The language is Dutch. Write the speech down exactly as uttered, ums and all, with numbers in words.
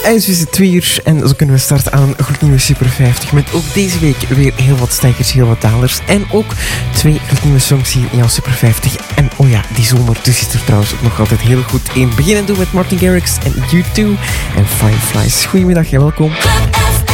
En zo is het twee uur en zo kunnen we starten aan een gloednieuwe Super vijftig. Met ook deze week weer heel wat stijgers, heel wat dalers. En ook twee gloednieuwe songs hier in jouw Super vijftig. En oh ja, die zomer dus zit er trouwens ook nog altijd heel goed in. Beginnen doen met Martin Garrix en U twee en Fireflies. Goedemiddag en welkom.